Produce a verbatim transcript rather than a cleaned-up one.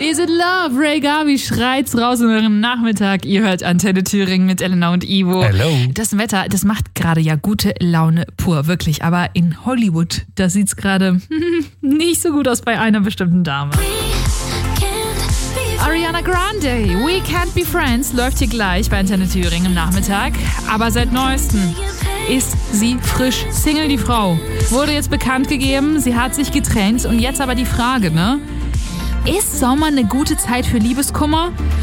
Is it love? Ray Garvey schreit's raus in euren Nachmittag. Ihr hört Antenne Thüringen mit Elena und Ivo. Hello. Das Wetter, das macht gerade ja gute Laune pur, wirklich. Aber in Hollywood, da sieht's gerade nicht so gut aus bei einer bestimmten Dame. Ariana Grande, We Can't Be Friends, läuft hier gleich bei Antenne Thüringen im Nachmittag. Aber seit neuestem ist sie frisch Single, die Frau. Wurde jetzt bekannt gegeben, sie hat sich getrennt. Und jetzt aber die Frage, ne? Ist Sommer eine gute Zeit für Liebeskummer?